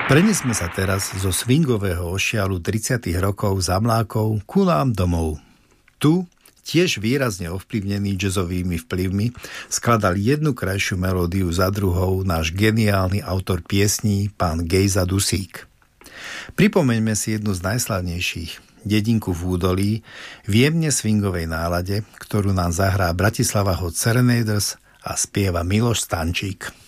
Prenesme sa teraz zo swingového ošialu 30. rokov za mlákov ku nám domov. Tu, tiež výrazne ovplyvnený jazzovými vplyvmi, skladal jednu krajšiu melódiu za druhou náš geniálny autor piesní pán Gejza Dusík. Pripomeňme si jednu z najslavnejších, Dedinku v údolí, v jemne swingovej nálade, ktorú nám zahrá Bratislava Hot Serenaders a spieva Miloš Stančík.